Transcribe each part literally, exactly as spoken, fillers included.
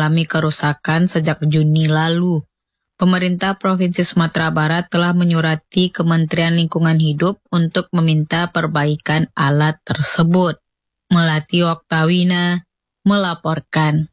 mengalami kerusakan sejak Juni lalu. Pemerintah Provinsi Sumatera Barat telah menyurati Kementerian Lingkungan Hidup untuk meminta perbaikan alat tersebut. Melati Oktawina melaporkan.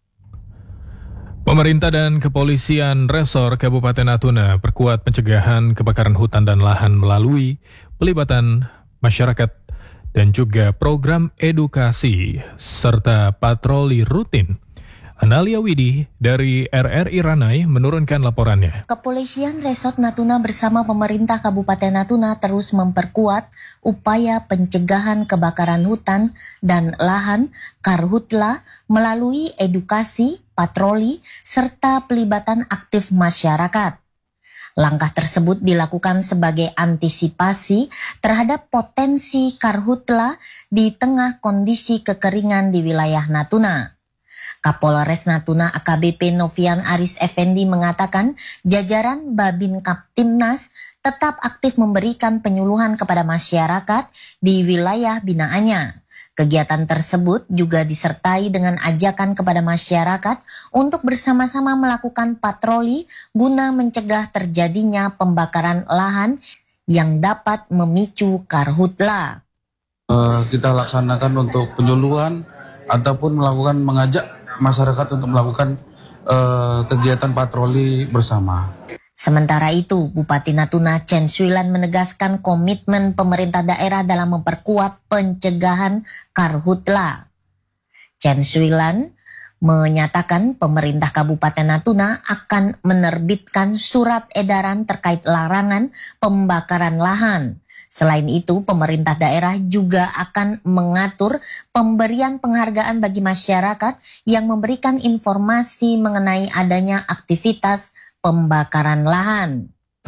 Pemerintah dan kepolisian Resor Kabupaten Natuna perkuat pencegahan kebakaran hutan dan lahan melalui pelibatan masyarakat dan juga program edukasi serta patroli rutin. Analia Widi dari R R I Ranai menurunkan laporannya. Kepolisian Resort Natuna bersama pemerintah Kabupaten Natuna terus memperkuat upaya pencegahan kebakaran hutan dan lahan Karhutla melalui edukasi, patroli, serta pelibatan aktif masyarakat. Langkah tersebut dilakukan sebagai antisipasi terhadap potensi Karhutla di tengah kondisi kekeringan di wilayah Natuna. Kapolres Natuna A K B P Novian Aris Effendi mengatakan jajaran Babin Kaptimnas tetap aktif memberikan penyuluhan kepada masyarakat di wilayah binaannya. Kegiatan tersebut juga disertai dengan ajakan kepada masyarakat untuk bersama-sama melakukan patroli guna mencegah terjadinya pembakaran lahan yang dapat memicu karhutla. Uh, kita laksanakan untuk penyuluhan ataupun melakukan mengajak masyarakat untuk melakukan uh, kegiatan patroli bersama. Sementara itu, Bupati Natuna Chen Suilan menegaskan komitmen pemerintah daerah dalam memperkuat pencegahan karhutla. Chen Suilan menyatakan pemerintah Kabupaten Natuna akan menerbitkan surat edaran terkait larangan pembakaran lahan. Selain itu, pemerintah daerah juga akan mengatur pemberian penghargaan bagi masyarakat yang memberikan informasi mengenai adanya aktivitas pembakaran lahan.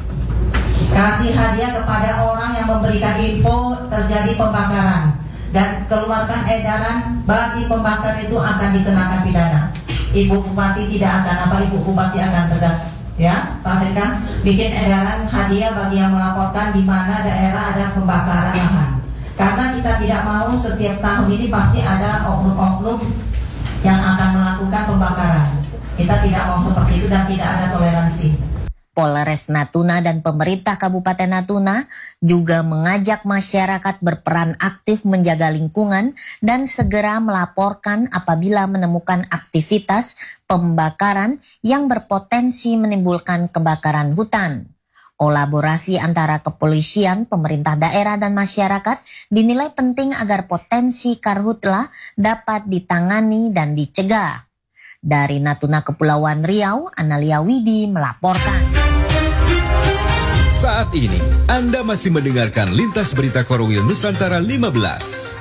Kasih hadiah kepada orang yang memberikan info terjadi pembakaran dan keluarkan edaran bagi pembakar itu akan dikenakan pidana. Ibu Bupati tidak akan apa, Ibu Bupati akan tegas. Ya, Pak Sekda, bikin edaran hadiah bagi yang melaporkan di mana daerah ada pembakaran lahan. Karena kita tidak mau setiap tahun ini pasti ada oknum-oknum yang akan melakukan pembakaran. Kita tidak mau seperti itu dan tidak ada toleransi. Polres Natuna dan pemerintah Kabupaten Natuna juga mengajak masyarakat berperan aktif menjaga lingkungan dan segera melaporkan apabila menemukan aktivitas pembakaran yang berpotensi menimbulkan kebakaran hutan. Kolaborasi antara kepolisian, pemerintah daerah, dan masyarakat dinilai penting agar potensi karhutla dapat ditangani dan dicegah. Dari Natuna Kepulauan Riau, Analia Widi melaporkan. Saat ini, Anda masih mendengarkan Lintas Berita Korwil Nusantara lima belas.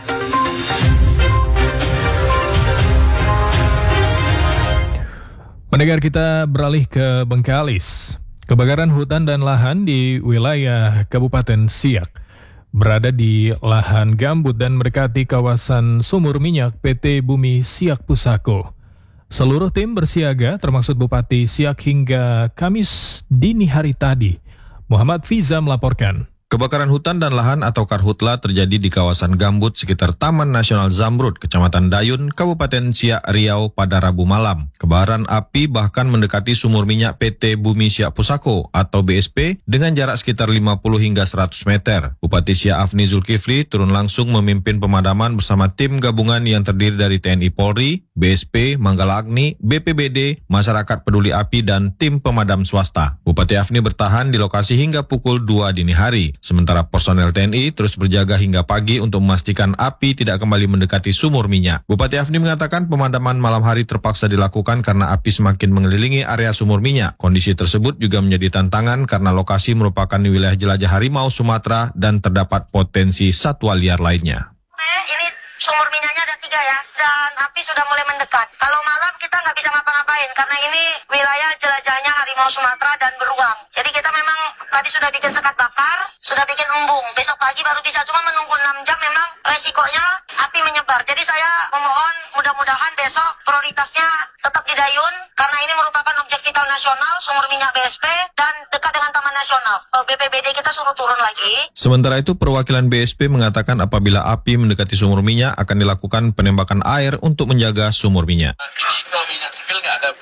Pendengar, kita beralih ke Bengkalis. Kebakaran hutan dan lahan di wilayah Kabupaten Siak berada di lahan gambut dan mendekati kawasan sumur minyak P T Bumi Siak Pusako. Seluruh tim bersiaga termasuk Bupati Siak hingga Kamis dini hari tadi. Muhammad Fiza melaporkan. Kebakaran hutan dan lahan atau karhutla terjadi di kawasan gambut sekitar Taman Nasional Zamrud, Kecamatan Dayun, Kabupaten Siak, Riau pada Rabu malam. Kebaran api bahkan mendekati sumur minyak P T Bumi Siak Pusako atau B S P dengan jarak sekitar lima puluh hingga seratus meter. Bupati Siak Afni Zulkifli turun langsung memimpin pemadaman bersama tim gabungan yang terdiri dari T N I Polri, B S P, Manggala Agni, B P B D, Masyarakat Peduli Api, dan tim pemadam swasta. Bupati Afni bertahan di lokasi hingga pukul dua dini hari. Sementara personel T N I terus berjaga hingga pagi untuk memastikan api tidak kembali mendekati sumur minyak. Bupati Afni mengatakan pemadaman malam hari terpaksa dilakukan karena api semakin mengelilingi area sumur minyak. Kondisi tersebut juga menjadi tantangan karena lokasi merupakan wilayah jelajah harimau Sumatera dan terdapat potensi satwa liar lainnya. Ini sumur minyaknya ada tiga ya, dan api sudah mulai mendekat. Kalau malam kita nggak bisa ngapa-ngapain karena ini wilayah jelajahnya harimau Sumatera dan beruang. Jadi kita memang tadi sudah bikin sekat bakar, sudah bikin embung. Besok pagi baru bisa, cuma menunggu enam jam memang resikonya api menyebar. Jadi saya memohon mudah-mudahan besok prioritasnya tetap di Dayun karena ini merupakan objek vital nasional, sumur minyak B S P dan dekat dengan Taman Nasional. B P B D kita suruh turun lagi. Sementara itu perwakilan B S P mengatakan apabila api mendekati sumur minyak akan dilakukan penembakan air untuk menjaga sumur minyak. Ini kalau minyak sipil nggak ada